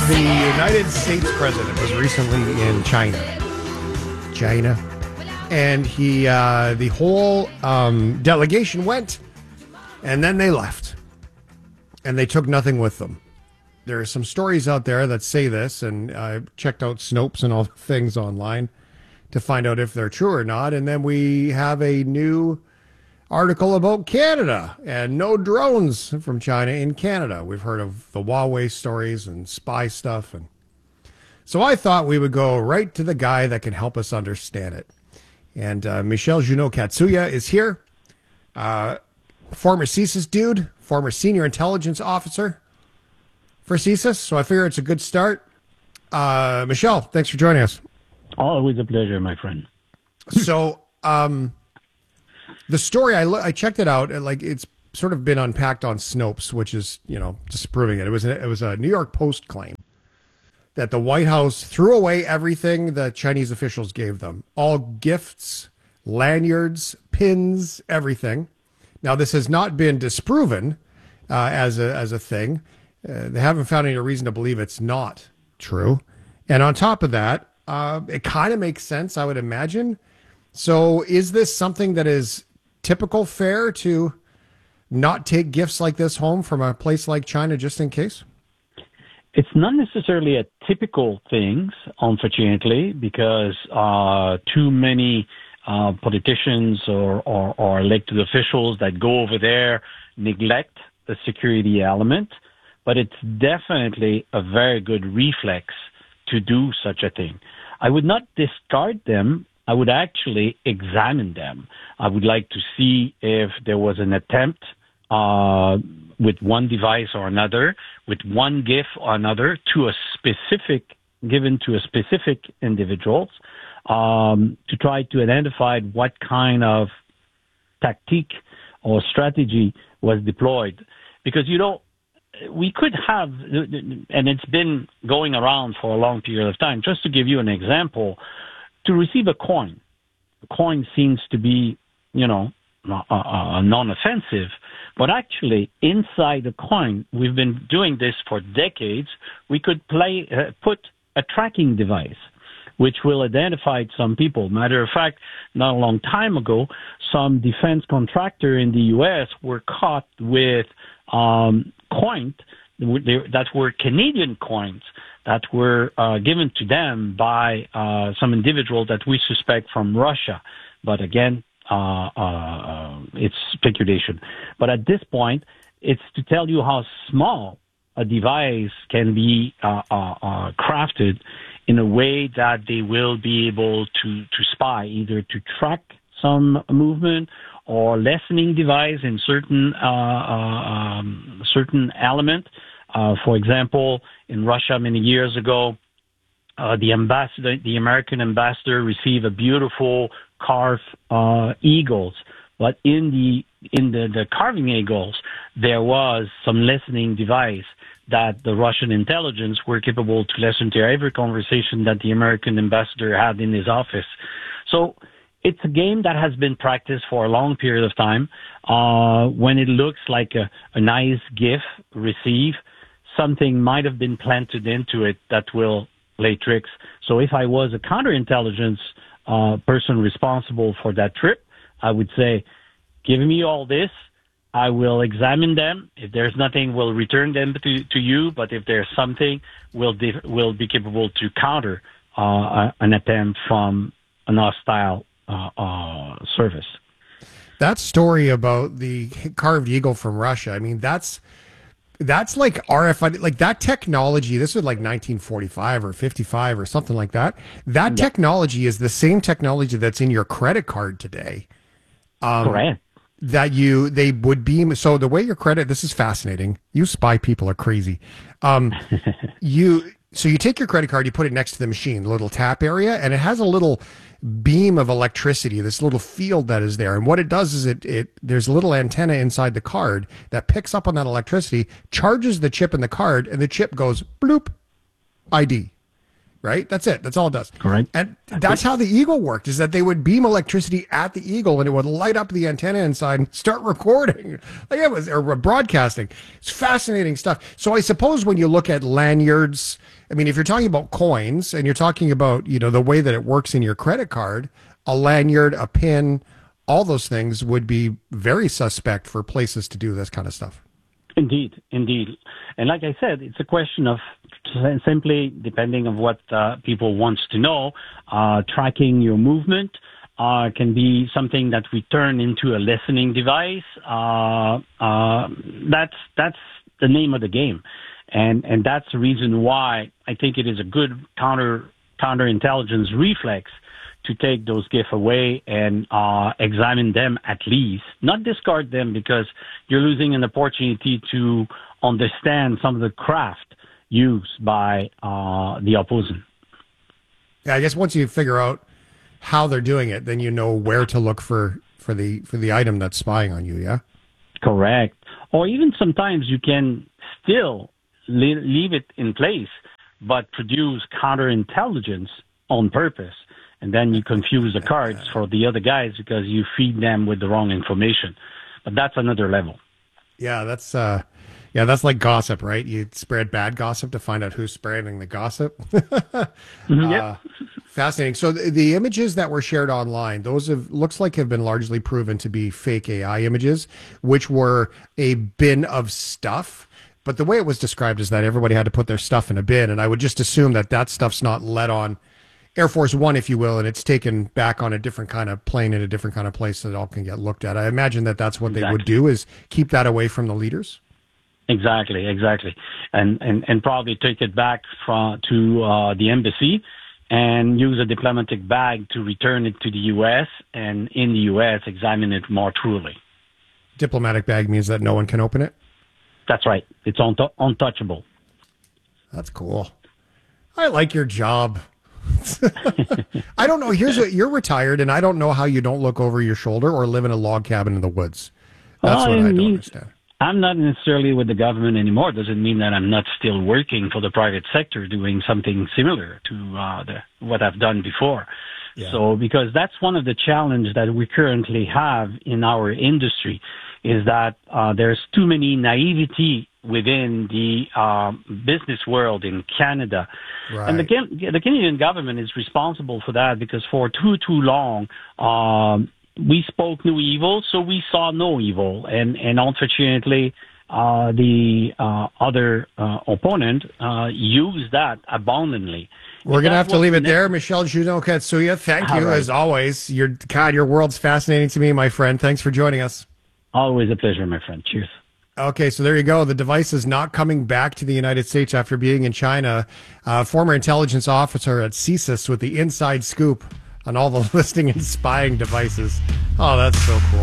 The United States president was recently in China, and the whole delegation went, and then they left, and they took nothing with them. There are some stories out there that say this, and I checked out Snopes and all the things online to find out if they're true or not. And then we have a new article about Canada and no drones from China in Canada. We've heard of the Huawei stories and spy stuff. And so I thought we would go right to the guy that can help us understand it. And Michel Junot-Katsuya is here. Former CSIS dude, former senior intelligence officer for CSIS. So I figure it's a good start. Michel, thanks for joining us. Always a pleasure, my friend. So, the story, I checked it out, and like it's sort of been unpacked on Snopes, which is, disproving it. It was a New York Post claim that the White House threw away everything the Chinese officials gave them. All gifts, lanyards, pins, everything. Now, this has not been disproven as a thing. They haven't found any reason to believe it's not true. And on top of that, it kind of makes sense, I would imagine. So is this something that is typical fare to not take gifts like this home from a place like China just in case? It's not necessarily a typical thing, unfortunately, because too many politicians or elected officials that go over there neglect the security element. But it's definitely a very good reflex to do such a thing. I would not discard them. I would actually examine them. I would like to see if there was an attempt with one device or another, with one gift or another, given to a specific individuals, to try to identify what kind of tactique or strategy was deployed. Because, we could have, and it's been going around for a long period of time. Just to give you an example, to receive a coin seems to be, non-offensive, but actually inside the coin, we've been doing this for decades. We could put a tracking device, which will identify some people. Matter of fact, not a long time ago, some defense contractor in the U.S. were caught with coins that were Canadian coins that were given to them by some individual that we suspect from Russia. But again, it's speculation. But at this point, it's to tell you how small a device can be crafted in a way that they will be able to spy, either to track some movement or lessening device in certain element. For example, in Russia many years ago, the American ambassador received a beautiful carved eagles, but in the carving eagles there was some lessening device that the Russian intelligence were capable to listen to every conversation that the American ambassador had in his office. So it's a game that has been practiced for a long period of time. When it looks like a nice gift received, something might have been planted into it that will play tricks. So if I was a counterintelligence person responsible for that trip, I would say, give me all this. I will examine them. If there's nothing, we'll return them to you. But if there's something, we'll be capable to counter an attempt from an hostile service. That story about the carved eagle from Russia, I mean, that's like RFID, like that technology. This was like 1945 or 55 or something like that. That technology is the same technology that's in your credit card today. Correct. That they would beam. So the way your credit, this is fascinating. You spy people are crazy. So you take your credit card, you put it next to the machine, the little tap area, and it has a little beam of electricity, this little field that is there. And what it does is there's a little antenna inside the card that picks up on that electricity, charges the chip in the card, and the chip goes bloop, ID, right? That's it. That's all it does. Correct. And that's how the Eagle worked, is that they would beam electricity at the Eagle and it would light up the antenna inside and start recording. Like it was, or broadcasting. It's fascinating stuff. So I suppose when you look at lanyards, I mean, if you're talking about coins and you're talking about, you know, the way that it works in your credit card, a lanyard, a pin, all those things would be very suspect for places to do this kind of stuff. Indeed, indeed. And like I said, it's a question of simply, depending on what people want to know, tracking your movement can be something that we turn into a listening device. That's the name of the game. And that's the reason why I think it is a good counterintelligence reflex to take those gifts away and examine them at least, not discard them, because you're losing an opportunity to understand some of the craft used by the opposing. Yeah, I guess once you figure out how they're doing it, then you know where to look for the item that's spying on you. Yeah, correct. Or even sometimes you can still leave it in place, but produce counterintelligence on purpose. And then you confuse the cards for the other guys because you feed them with the wrong information. But that's another level. Yeah, that's like gossip, right? You spread bad gossip to find out who's spreading the gossip. Yep. Fascinating. So the images that were shared online, those looks like have been largely proven to be fake AI images, which were a bin of stuff. But the way it was described is that everybody had to put their stuff in a bin, and I would just assume that stuff's not let on Air Force One, if you will, and it's taken back on a different kind of plane in a different kind of place so that it all can get looked at. I imagine that's what they would do, is keep that away from the leaders. Exactly. And probably take it back to the embassy and use a diplomatic bag to return it to the U.S. and in the U.S. examine it more truly. Diplomatic bag means that no one can open it? That's right. It's untouchable. That's cool. I like your job. I don't know. You're retired, and I don't know how you don't look over your shoulder or live in a log cabin in the woods. That's what I don't understand. I'm not necessarily with the government anymore. Doesn't mean that I'm not still working for the private sector, doing something similar to what I've done before. Yeah. So, because that's one of the challenges that we currently have in our industry, is that there's too many naivety within the business world in Canada. Right. And the Canadian government is responsible for that, because for too long, we spoke no evil, so we saw no evil. And unfortunately, the other opponent used that abundantly. We're going to have to leave it there. Michel Joudon-Katsuya, thank you, as always. Your world's fascinating to me, my friend. Thanks for joining us. Always a pleasure, my friend. Cheers. Okay, so there you go. The device is not coming back to the United States after being in China. Former intelligence officer at CSIS with the inside scoop on all the listening and spying devices. Oh, that's so cool.